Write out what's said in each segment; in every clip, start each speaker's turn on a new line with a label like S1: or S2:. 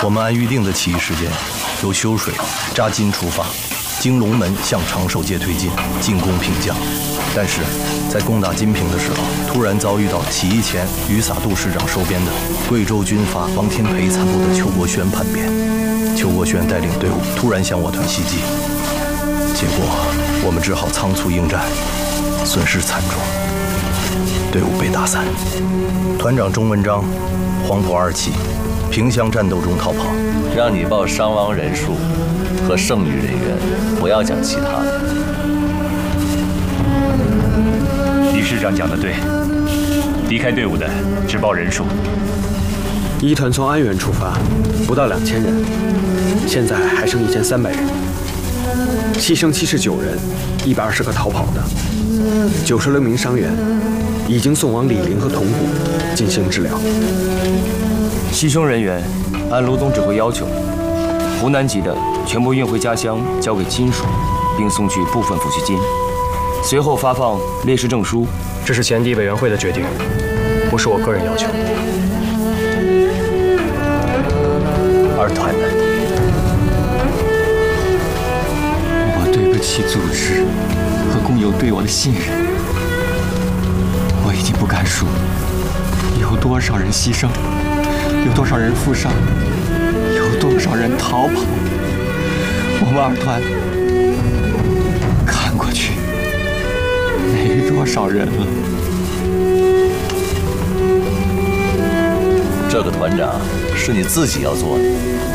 S1: 们按预定的起义时间，由修水、扎金出发，经龙门向长寿街推进，进攻平江。但是，在攻打金平的时候，突然遭遇到起义前雨洒杜市长收编的贵州军阀王天培参谋的邱国轩叛变。邱国轩带领队伍突然向我团袭击，结果我们只好仓促应战，损失惨重，队伍被打散。团长钟文章、黄埔2期萍乡战斗中逃跑，
S2: 让你报伤亡人数和剩余人员，不要讲其他的。
S3: 李师长讲的对，离开队伍的只报人数。
S4: 一团从安源出发，不到2000人，现在还剩1300人，牺牲79人，120个逃跑的，96名伤员已经送往醴陵和铜鼓进行治疗。
S5: 牺牲人员按卢总指挥要求，湖南籍的全部运回家乡，交给亲属，并送去部分抚恤金，随后发放烈士证书。
S4: 这是前敌委员会的决定，不是我个人要求。
S5: 二团的，
S6: 我对不起组织和工友对我的信任，我已经不敢数有多少人牺牲，有多少人负伤，有多少人逃跑。我们二团看过去没多少人了。
S2: 这个团长是你自己要做的。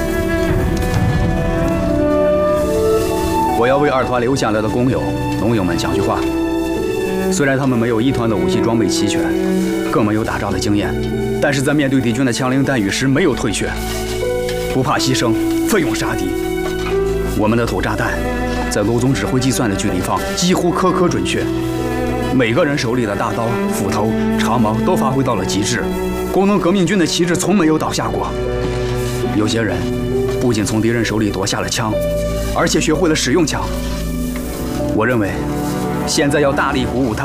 S7: 我要为二团留下来的工友、农友们讲句话。虽然他们没有一团的武器装备齐全，更没有打仗的经验，但是在面对敌军的枪林弹雨时没有退却，不怕牺牲，奋勇杀敌。我们的土炸弹在卢总指挥计算的距离方几乎颗颗准确，每个人手里的大刀、斧头、长矛都发挥到了极致。工农革命军的旗帜从没有倒下过。有些人不仅从敌人手里夺下了枪，而且学会了使用枪。我认为，现在要大力鼓舞他